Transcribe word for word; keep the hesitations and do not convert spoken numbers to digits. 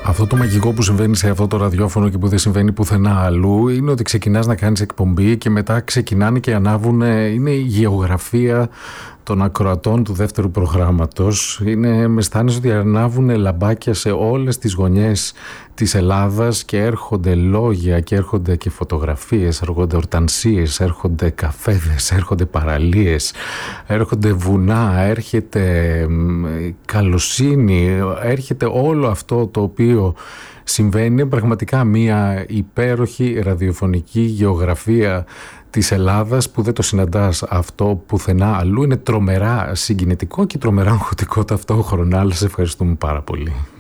Αυτό το μαγικό που συμβαίνει σε αυτό το ραδιόφωνο και που δεν συμβαίνει πουθενά αλλού είναι ότι ξεκινάς να κάνεις εκπομπή και μετά ξεκινάνε και ανάβουν, είναι η γεωγραφία των ακροατών του δεύτερου προγράμματος. Είναι, με αισθάνεσαι ότι ανάβουν λαμπάκια σε όλες τις γωνιές της Ελλάδας και έρχονται λόγια και έρχονται και φωτογραφίες, έρχονται ορτανσίες, έρχονται καφέδες, έρχονται παραλίες, έρχονται βουνά, έρχεται καλοσύνη, έρχεται όλο αυτό το οποίο συμβαίνει. Πραγματικά μια υπέροχη ραδιοφωνική γεωγραφία της Ελλάδας που δεν το συναντάς αυτό πουθενά αλλού. Είναι τρομερά συγκινητικό και τρομερά αγχωτικό ταυτόχρονα, αλλά σε ευχαριστούμε πάρα πολύ.